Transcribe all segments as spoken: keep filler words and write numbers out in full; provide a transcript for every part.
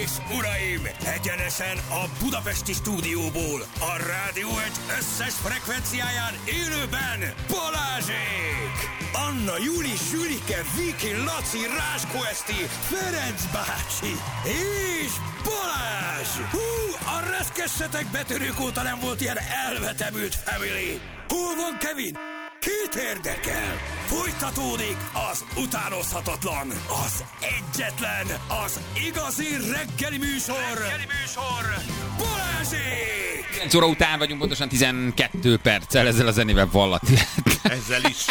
és uraim, egyenesen a budapesti stúdióból, a Rádió egy összes frekvenciáján élőben Balázsék! Anna, Juli, Sülike, Viki, Laci, Ráskó Eszti, Ferenc bácsi és Balázs! Hú, a reszkessetek betörők óta nem volt ilyen elvetemült family! Hol van Kevin? Kit érdekel? Folytatódik az utánozhatatlan, az egyetlen, az igazi reggeli műsor, reggeli műsor, Balázsék! kilenc óra után vagyunk, pontosan tizenkét perccel, ezzel a zenével vallat lehet. Ezzel is.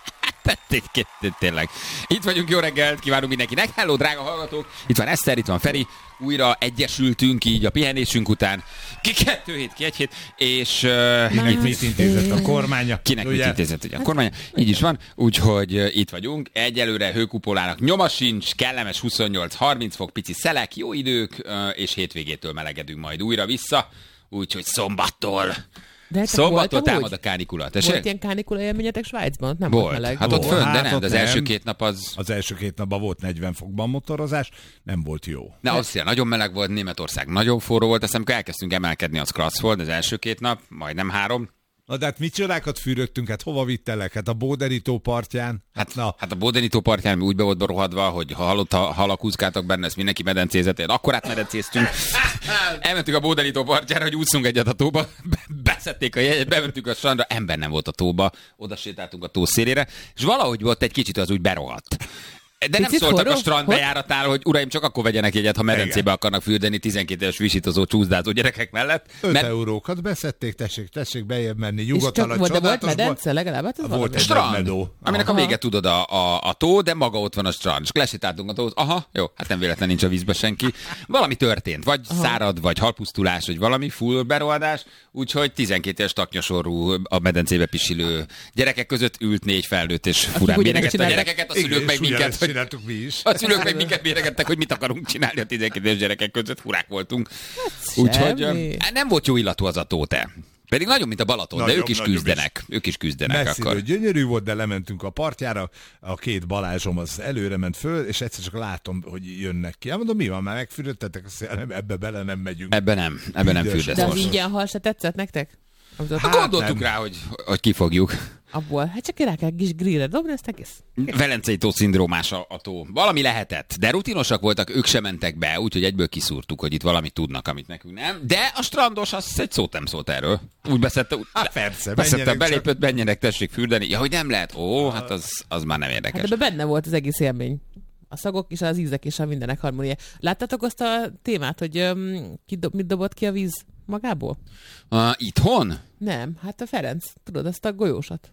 Tényleg. Itt vagyunk, jó reggelt kívánunk mindenkinek. Hello, drága hallgatók! Itt van Eszter, itt van Feri. Újra egyesültünk így a pihenésünk után. Ki kettő hét, ki egy hét, és... Uh, Kinek mit intézett a kormánya? Kinek ugye? mit intézett ugye a kormánya? Így is van. Úgyhogy uh, itt vagyunk. Egyelőre hőkupolának nyoma sincs, kellemes huszonnyolc harminc fok, pici szelek, jó idők, uh, és hétvégétől melegedünk majd újra vissza. Úgyhogy szombattól... De Szombattól támad a kánikula. Tessék? Volt ilyen kánikula élményetek Svájcban? Nem volt. volt meleg. Hát ott Ó, fönn, hát de nem, ott de az nem. első két nap az... Az első két napban volt negyven fokban motorozás, nem volt jó. Ne, Ausztria nagyon meleg volt, Németország nagyon forró volt, aztán amikor elkezdtünk emelkedni, az klassz volt, az első két nap, majdnem három. Na de hát mit csodákat fürödtünk, hát hova vittelek? Hát a Bóderi tó partján? Hát, na. hát a Bódeni tó partján úgy be volt rohadva, hogy ha halott, ha halak úszkáltak benne, ezt mindenki medencézett, akkor átmedencéztünk. Elmentünk a Bódeni tó partjára, hogy úszunk egyet a tóba, beszedték a jegyet, bementünk a strandra, ember nem volt a tóba, oda sétáltunk a tó szélére, és valahogy volt egy kicsit az úgy berohadt. De nem Picit szóltak forró? a strand bejáratáról, hogy uraim, csak akkor vegyenek jegyet, ha medencébe Igen. akarnak fürdeni tizenkét éves visítozó, csúszdázó gyerekek mellett. öt mert eurókat beszedték, tessék, tessék bejebb menni, És nyugodtan csak a volt, de volt csodálatos medence legalább? Hát ez volt valami. egy strand, medó. aminek a vége tudod a, a, a tó, de maga ott van a strand. És lesétáltunk a tóhoz. Aha, jó, hát nem véletlen nincs a vízbe senki. Valami történt, vagy Aha. szárad, vagy halpusztulás, vagy valami full berohadás, úgyhogy tizenkét éves taknyasorú a medencébe pisilő gyerekek között ült négy felnőtt, és furán ugyanezt méregette a csinálták. gyerekeket, a Igen, szülők meg és minket, ugyanezt hogy csináltuk mi is. a szülők meg minket méregettek, hogy mit akarunk csinálni a tizenkét éves gyerekek között, furák voltunk. Hát Úgyhogy semmi. ö, nem volt jó illatú az a tó, te. Pedig nagyon, mint a Balaton, de Nagyobb, ők is nagyobb küzdenek. Ők is küzdenek Messziről akkor. gyönyörű volt, de lementünk a partjára, a két Balázsom az előre ment föl, és egyszer csak látom, hogy jönnek ki. Hát mondom, mi van, már megfürödtetek, ebbe bele nem megyünk. Ebben nem, ebben nem Üdös. fürdesz De az most. ingyen hal se tetszett nektek? Az ott Hát hát, gondoltuk nem. rá, hogy, hogy kifogjuk. abból. Hát csak rá kell kis grillre dobni, ezt egész. Velencei tó szindrómás a, a tó. Valami lehetett, de rutinosak voltak, ők sem mentek be, úgyhogy egyből kiszúrtuk, hogy itt valamit tudnak, amit nekünk nem. De a strandos, az egy szót nem szólt erről. Úgy beszedte, úgy, Hát persze, beszedte, menjenek belépött, menjenek, tessék fürdeni. Ja, hogy nem lehet. Ó, hát az, az már nem Hát érdekes. ebben benne volt az egész élmény. A szagok és az ízek és a mindenek harmónia. Láttátok azt a témát, hogy um, ki do- mit dobott ki a víz magából? Uh, itthon? Nem, hát a Ferenc, tudod, azt a golyósat.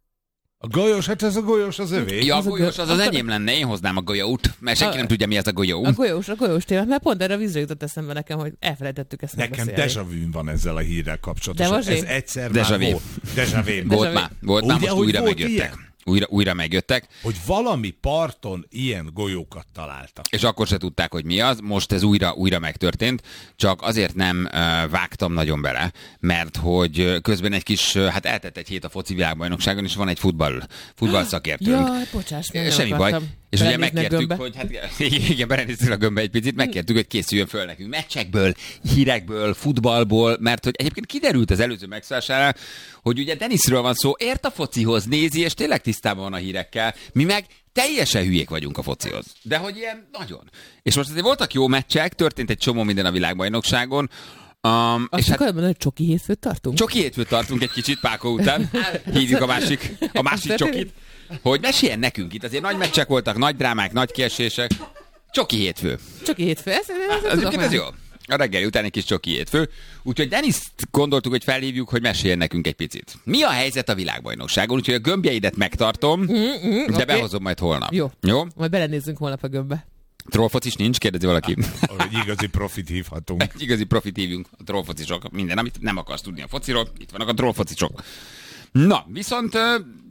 A golyós, hát ez a golyós az övé. Ja, a Az a golyós, gö- az az akkor- enyém lenne, én hoznám a golyót, mert senki A- nem tudja, mi ez a golyó. A golyós, a golyós témát, mert pont erre a vízre jutott eszembe nekem, hogy elfelejtettük ezt Nekem megbeszélni. déjà vu van ezzel a hírrel kapcsolatosan. De most Ez én- egyszer Déjà már vu. volt. Déjà vu. Volt vu. már, volt már, Ugye, most hogy újra volt megjöttek. ilyen? Újra, újra megjöttek, Hogy valami parton ilyen golyókat találtak. és akkor se tudták, hogy mi az. Most ez újra, újra megtörtént, csak azért nem uh, vágtam nagyon bele, mert hogy uh, közben egy kis, uh, hát eltett egy hét a foci világbajnokságon, és van egy futball, futball szakértőnk. Jaj, bocsáss, meg, nem Semmi baj. akartam. És ugye Belenézni a megkértük, gömbbe. hogy hát igen, belenéztél a gömbbe egy picit, megkértük, hogy készüljön föl nekünk meccsekből, hírekből, futballból, mert hogy egyébként kiderült az előző megszólásánál, hogy ugye Denisről van szó, ért a focihoz, nézi, és tényleg tisztában van a hírekkel. Mi meg teljesen hülyék vagyunk a focihoz. De hogy ilyen nagyon. És most azért voltak jó meccsek, történt egy csomó minden a világbajnokságon, Um, Azt és hát akarod mondani, hogy csoki hétfőt tartunk? csoki hétfőt tartunk egy kicsit Pákó után. Hívjuk a másik, a másik csokit. Hogy meséljen nekünk itt. Azért nagy meccsek voltak, nagy drámák, nagy kiesések. Csoki hétfő. Csoki hétfő, ez, ez, ez, Ez, ez, ez, ez jó. A reggeli után egy kis csoki hétfő. Úgyhogy Deniszt gondoltuk, hogy felhívjuk, hogy meséljen nekünk egy picit. Mi a helyzet a világbajnokságon? Úgyhogy a gömbjeidet megtartom, mm, mm, de okay. behozom majd holnap. Jó. Jó? Majd belenézzünk holnap a gömbbe. Trollfocis nincs? Kérdezi valaki. Hogy igazi profit hívhatunk. Egy igazi profit hívjunk, a trollfocisok. Minden, amit nem akarsz tudni a fociról, itt vannak a trollfocisok. Na, viszont